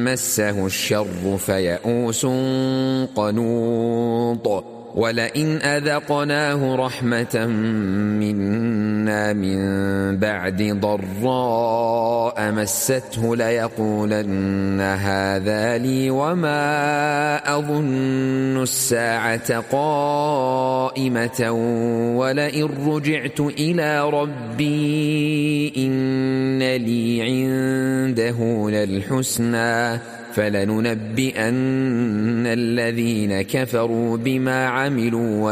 مسه الشر فيئوس قنوط ولئن أذقناه رحمة منا من بعد ضراء مسته ليقولن هذا لي وما أظن الساعة قائمة ولئن رجعت إلى ربي إن لي عنده للحسنى فلننبئن الذين كفروا بما عملوا